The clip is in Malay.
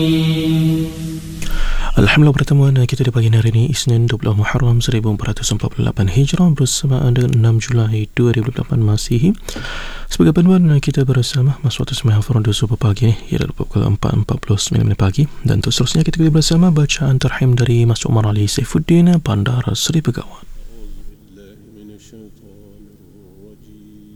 Alhamdulillah, pertemuan kita di pagi hari ini Isnin 20 Muharram 1448 Hijrah bersamaan dengan 6 Julai 2008 Masihi. Sebagai panduan kita bersama Maswat Ismail Farundu Subuh pagi ini ialah pukul 4.49 pagi, dan untuk seterusnya kita bersama bacaan terhim dari Mas Umar Ali Saifuddin, Bandar Seri Begawan.